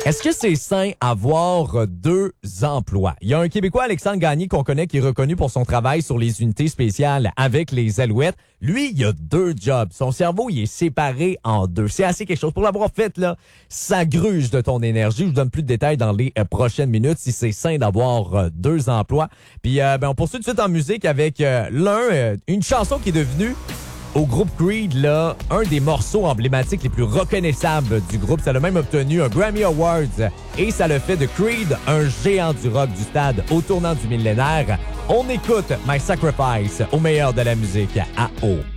Est-ce que c'est sain avoir deux emplois? Il y a un Québécois, Alexandre Gagné, qu'on connaît, qui est reconnu pour son travail sur les unités spéciales avec les Alouettes. Lui, il a deux jobs. Son cerveau, il est séparé en deux. C'est assez quelque chose. Pour l'avoir fait, là, ça gruge de ton énergie. Je vous donne plus de détails dans les prochaines minutes si c'est sain d'avoir deux emplois. Puis, on poursuit tout de suite en musique avec une chanson qui est devenue au groupe Creed, là, un des morceaux emblématiques les plus reconnaissables du groupe. Ça a même obtenu un Grammy Awards et ça le fait de Creed un géant du rock du stade au tournant du millénaire. On écoute My Sacrifice au meilleur de la musique à O.